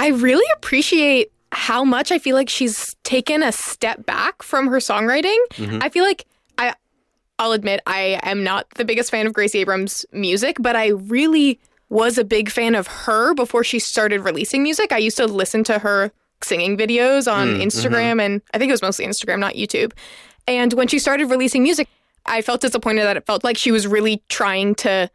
I really appreciate how much I feel like she's taken a step back from her songwriting. I feel like I'll admit I am not the biggest fan of Gracie Abrams' music, but I really was a big fan of her before she started releasing music. I used to listen to her singing videos on Instagram, and I think it was mostly Instagram, not YouTube. And when she started releasing music, I felt disappointed that it felt like she was really trying to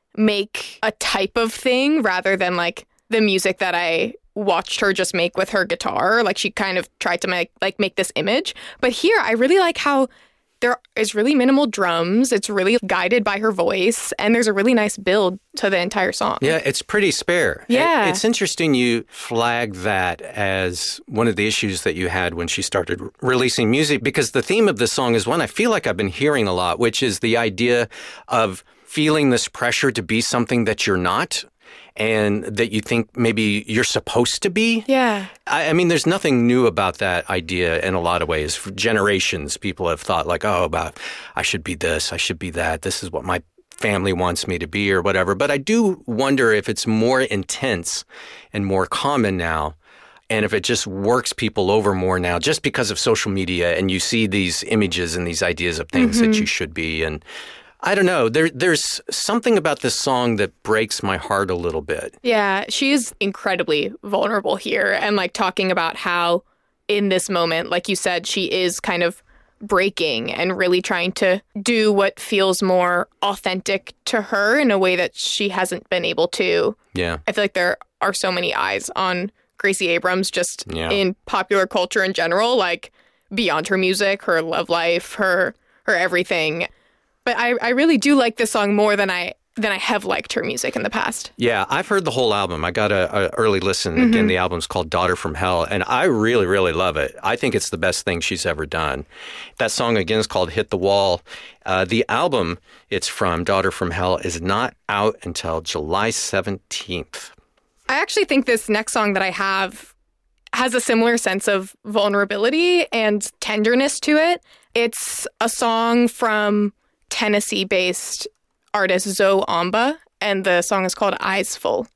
make a type of thing rather than like the music that I watched her just make with her guitar. Like she kind of tried to make this image. But here I really like how there is really minimal drums. It's really guided by her voice, and there's a really nice build to the entire song. Yeah, it's pretty spare. Yeah. It's interesting you flagged that as one of the issues that you had when she started releasing music, because the theme of the song is one I feel like I've been hearing a lot, which is the idea of feeling this pressure to be something that you're not, and that you think maybe you're supposed to be. Yeah. I mean, there's nothing new about that idea in a lot of ways. For generations, people have thought like, oh, about I should be this, I should be that. This is what my family wants me to be or whatever. But I do wonder if it's more intense and more common now, and if it just works people over more now just because of social media, and you see these images and these ideas of things that you should be. And I don't know. There's something about this song that breaks my heart a little bit. Yeah, she is incredibly vulnerable here, and like talking about how in this moment, like you said, she is kind of breaking and really trying to do what feels more authentic to her in a way that she hasn't been able to. Yeah. I feel like there are so many eyes on Gracie Abrams just in popular culture in general, like beyond her music, her love life, her everything. But I really do like this song more than I have liked her music in the past. Yeah, I've heard the whole album. I got a early listen. Again, the album's called Daughter from Hell, and I really, really love it. I think it's the best thing she's ever done. That song, again, is called Hit the Wall. The album it's from, Daughter from Hell, is not out until July 17th. I actually think this next song that I have has a similar sense of vulnerability and tenderness to it. It's a song from Tennessee-based artist Zoe Amba, and the song is called Eyes Full.